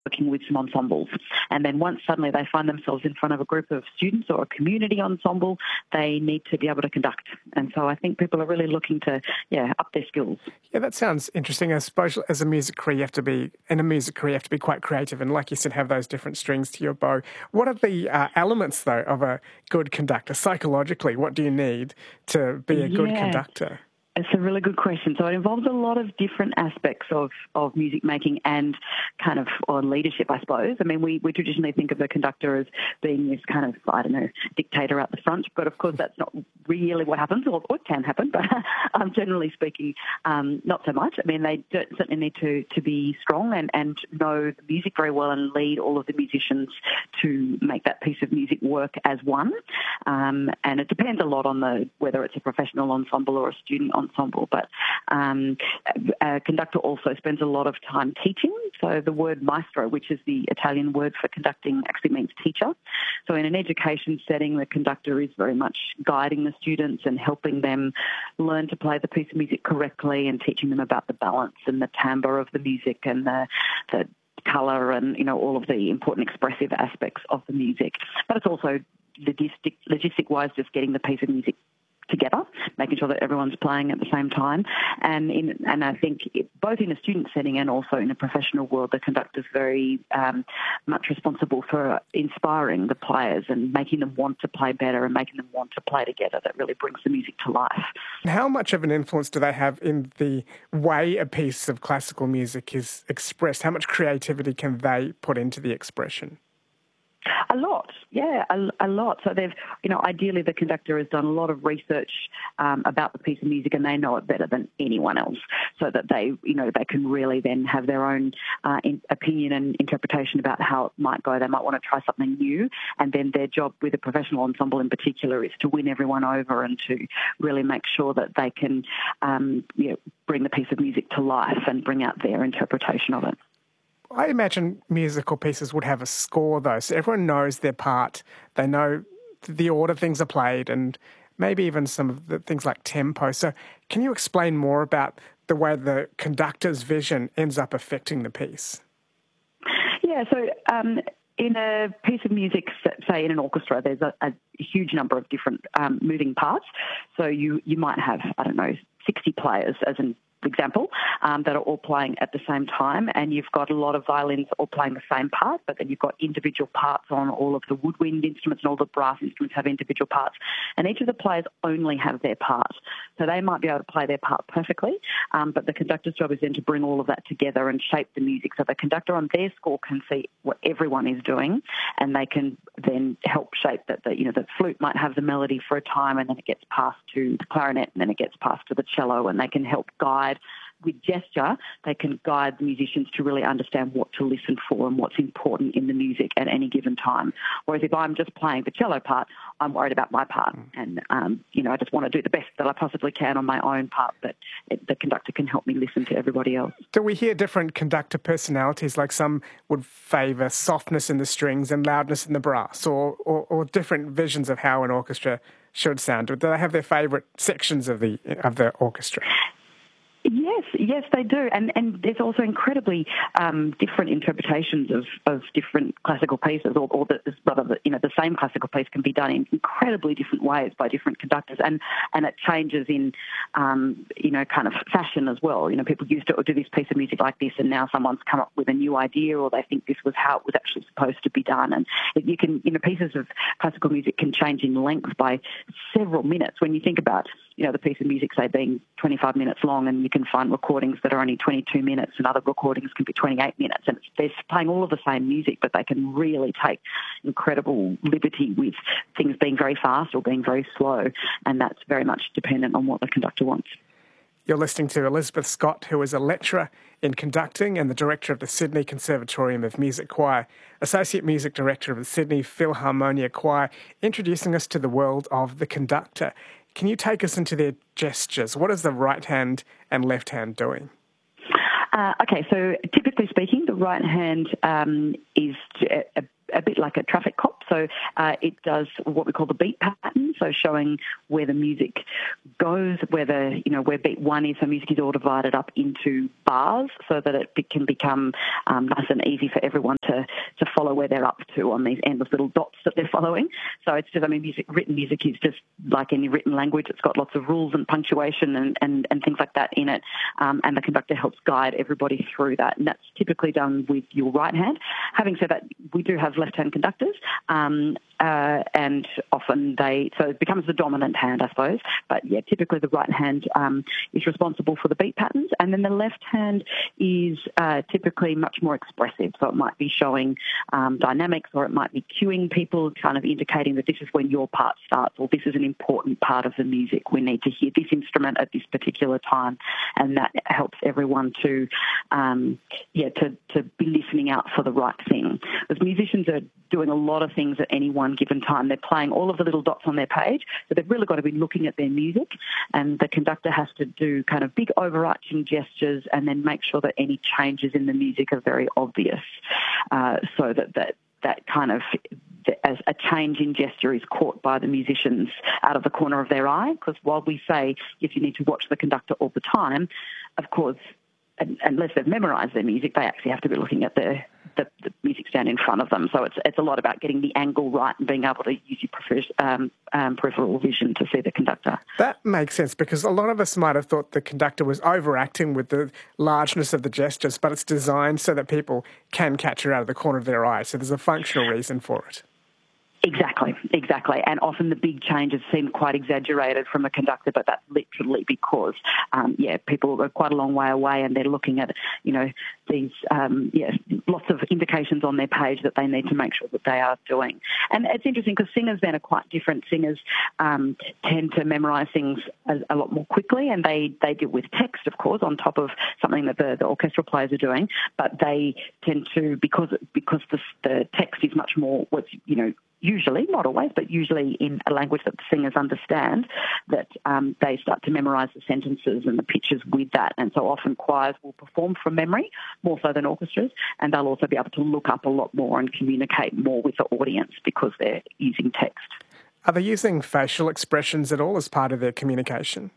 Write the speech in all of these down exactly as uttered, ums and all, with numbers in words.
working with some ensembles. And then once suddenly they find themselves in front of a group of students or a community ensemble, they need to be able to conduct. And so I think people are really looking to, yeah, up their skills. Yeah, that sounds interesting. I suppose as a music career, you have to be, in a music career, you have to be quite creative and, like you said, have those different strings to your bow. What are the uh, elements, though, of a good conductor? Psychologically, what do you need to be a yeah. good conductor? It's a really good question. So it involves a lot of different aspects of, of music making and kind of or leadership, I suppose. I mean, we, we traditionally think of the conductor as being this kind of, I don't know, dictator out the front, but of course that's not really what happens, or, or it can happen, but um, generally speaking, um, not so much. I mean, they do, certainly need to, to be strong and, and know the music very well and lead all of the musicians to make that piece of music work as one. Um, and it depends a lot on the whether it's a professional ensemble or a student ensemble, but um, a conductor also spends a lot of time teaching. So the word maestro, which is the Italian word for conducting, actually means teacher. So in an education setting, the conductor is very much guiding the students and helping them learn to play the piece of music correctly and teaching them about the balance and the timbre of the music and the, the colour and, you know, all of the important expressive aspects of the music. But it's also logistic, logistic-wise just getting the piece of music together, making sure that everyone's playing at the same time. And in, and I think it, both in a student setting and also in a professional world, the conductor's very um, much responsible for inspiring the players and making them want to play better and making them want to play together. That really brings the music to life. How much of an influence do they have in the way a piece of classical music is expressed? How much creativity can they put into the expression? A lot, yeah, a, a lot. So they've, you know, ideally the conductor has done a lot of research um, about the piece of music and they know it better than anyone else, so that they, you know, they can really then have their own uh, in, opinion and interpretation about how it might go. They might want to try something new, and then their job with a professional ensemble in particular is to win everyone over and to really make sure that they can, um, you know, bring the piece of music to life and bring out their interpretation of it. I imagine musical pieces would have a score, though, so everyone knows their part. They know the order things are played and maybe even some of the things like tempo. So can you explain more about the way the conductor's vision ends up affecting the piece? Yeah, so um, in a piece of music, say in an orchestra, there's a, a huge number of different um, moving parts. So you, you might have, I don't know, sixty players as an example, um, that are all playing at the same time, and you've got a lot of violins all playing the same part, but then you've got individual parts on all of the woodwind instruments, and all the brass instruments have individual parts, and each of the players only have their part. So they might be able to play their part perfectly, um, but the conductor's job is then to bring all of that together and shape the music. So the conductor on their score can see what everyone is doing, and they can then help shape that. The, you know, the flute might have the melody for a time, and then it gets passed to the clarinet, and then it gets passed to the cello, and they can help guide with gesture. They can guide the musicians to really understand what to listen for and what's important in the music at any given time. Whereas if I'm just playing the cello part, I'm worried about my part, and um, you know, I just want to do the best that I possibly can on my own part, but it, the conductor can help me listen to everybody else. Do we hear different conductor personalities? Like some would favour softness in the strings and loudness in the brass, or, or, or different visions of how an orchestra should sound? Do they have their favourite sections of the of the orchestra? Yes, yes, they do. And and there's also incredibly um, different interpretations of, of different classical pieces, or, or the, rather, the, you know, the same classical piece can be done in incredibly different ways by different conductors, and, and it changes in, um, you know, kind of fashion as well. You know, people used to do this piece of music like this, and now someone's come up with a new idea, or they think this was how it was actually supposed to be done. And you can, you know, pieces of classical music can change in length by several minutes. When you think about, you know, the piece of music, say, being twenty-five minutes long, and you can find recordings that are only twenty-two minutes, and other recordings can be twenty-eight minutes, and they're playing all of the same music, but they can really take incredible liberty with things being very fast or being very slow, and that's very much dependent on what the conductor wants. You're listening to Elizabeth Scott, who is a lecturer in conducting and the director of the Sydney Conservatorium of Music Choir, associate music director of the Sydney Philharmonia Choir, introducing us to the world of the conductor. Can you take us into their gestures? What is the right hand and left hand doing? Uh, okay, so typically speaking, the right hand um, is a, a a bit like a traffic cop. So uh, it does what we call the beat pattern, so showing where the music goes, where the, you know, where beat one is. So music is all divided up into bars so that it can become um, nice and easy for everyone to, to follow where they're up to on these endless little dots that they're following. So it's just, I mean, music, written music is just like any written language. It's got lots of rules and punctuation and, and, and things like that in it. Um, and the conductor helps guide everybody through that. And that's typically done with your right hand. Having said that, we do have left-hand conductors, um, uh, and often they, so it becomes the dominant hand, I suppose. But yeah, typically the right hand um, is responsible for the beat patterns, and then the left hand is uh, typically much more expressive. So it might be showing um, dynamics, or it might be cueing people, kind of indicating that this is when your part starts, or this is an important part of the music. We need to hear this instrument at this particular time, and that helps everyone to, um, yeah, to, to be listening out for the right thing. Because musicians are doing a lot of things at any one given time. They're playing all of the little dots on their page, so they've really got to be looking at their music, and the conductor has to do kind of big overarching gestures and then make sure that any changes in the music are very obvious, uh, so that, that that kind of as a change in gesture is caught by the musicians out of the corner of their eye. Because while we say if you need to watch the conductor all the time, of course, unless they've memorised their music, they actually have to be looking at the, the, the music stand in front of them. So it's it's a lot about getting the angle right and being able to use your prefer, um, um, peripheral vision to see the conductor. That makes sense, because a lot of us might have thought the conductor was overacting with the largeness of the gestures, but it's designed so that people can catch it out of the corner of their eye. So there's a functional reason for it. Exactly, exactly. And often the big changes seem quite exaggerated from a conductor, but that's literally because, um, yeah, people are quite a long way away and they're looking at, you know, these, um, yeah, lots of indications on their page that they need to make sure that they are doing. And it's interesting because singers then are quite different. Singers um, tend to memorise things a, a lot more quickly, and they, they deal with text, of course, on top of something that the, the orchestral players are doing, but they tend to, because, because the, the text is much more, what's, you know, usually, not always, but usually in a language that the singers understand, that um, they start to memorise the sentences and the pitches with that. And so often choirs will perform from memory, more so than orchestras, and they'll also be able to look up a lot more and communicate more with the audience because they're using text. Are they using facial expressions at all as part of their communication?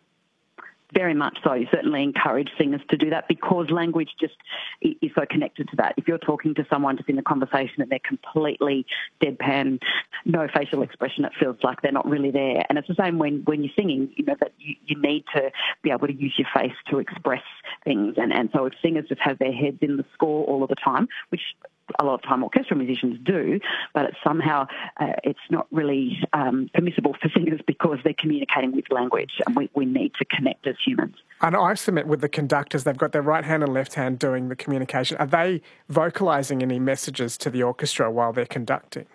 Very much so. You certainly encourage singers to do that because language just is so connected to that. If you're talking to someone just in a conversation and they're completely deadpan, no facial expression, it feels like they're not really there. And it's the same when, when you're singing, you know, that you, you need to be able to use your face to express things. And, and so if singers just have their heads in the score all of the time, which a lot of time orchestral musicians do, but it's somehow uh, it's not really um, permissible for singers because they're communicating with language, and we, we need to connect as humans. And I submit with the conductors, they've got their right hand and left hand doing the communication. Are they vocalising any messages to the orchestra while they're conducting?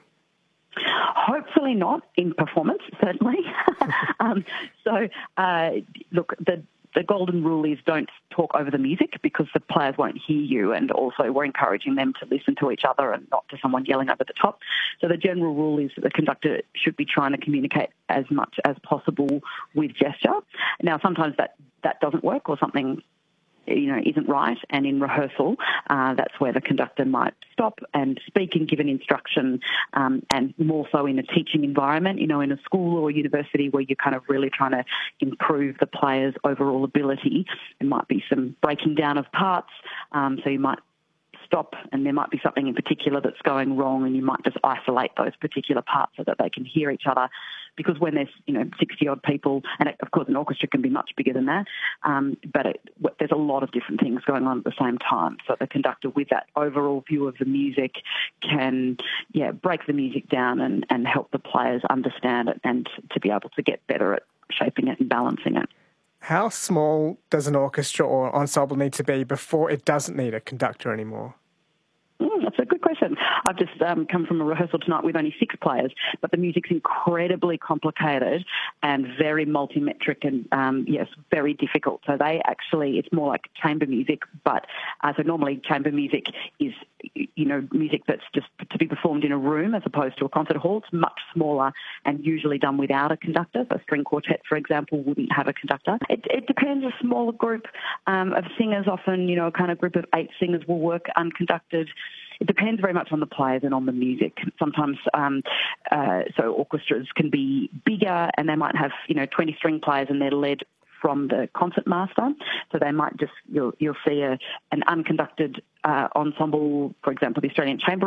Hopefully not in performance, certainly. um, so, uh, look, the The golden rule is don't talk over the music because the players won't hear you, and also we're encouraging them to listen to each other and not to someone yelling over the top. So the general rule is that the conductor should be trying to communicate as much as possible with gesture. Now, sometimes that, that doesn't work or something you know, isn't right, and in rehearsal, uh, that's where the conductor might stop and speak and give an instruction, um, and more so in a teaching environment, you know, in a school or university where you're kind of really trying to improve the player's overall ability. There might be some breaking down of parts, um, so you might stop and there might be something in particular that's going wrong, and you might just isolate those particular parts so that they can hear each other. Because when there's, you know, sixty-odd people, and of course an orchestra can be much bigger than that, um, but it, there's a lot of different things going on at the same time. So the conductor with that overall view of the music can, yeah, break the music down and, and help the players understand it and to be able to get better at shaping it and balancing it. How small does an orchestra or ensemble need to be before it doesn't need a conductor anymore? Mm, that's a good question. I've just um, come from a rehearsal tonight with only six players, but the music's incredibly complicated and very multimetric and, um, yes, very difficult. So they actually, it's more like chamber music, but uh, so normally chamber music is, you know, music that's just to be performed in a room as opposed to a concert hall. It's much smaller and usually done without a conductor. So a string quartet, for example, wouldn't have a conductor. It, it depends. A smaller group um, of singers, often, you know, a kind of group of eight singers will work unconducted it depends very much on the players and on the music. Sometimes, um, uh, so orchestras can be bigger and they might have, you know, twenty string players and they're led from the concert master. So they might just, you'll, you'll see a, an unconducted uh, ensemble, for example, the Australian Chamber